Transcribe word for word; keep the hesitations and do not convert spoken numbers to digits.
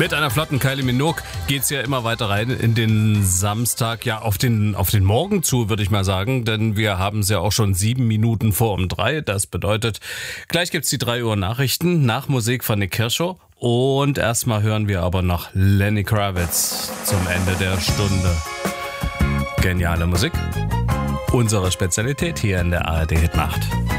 Mit einer flotten Kylie Minogue geht's ja immer weiter rein in den Samstag, ja auf den auf den Morgen zu, würde ich mal sagen, denn wir haben es ja auch schon sieben Minuten vor um drei. Das bedeutet, gleich gibt's die drei Uhr Nachrichten nach Musik von Nick Kershaw und erstmal hören wir aber noch Lenny Kravitz zum Ende der Stunde. Geniale Musik, unsere Spezialität hier in der A R D Hitnacht.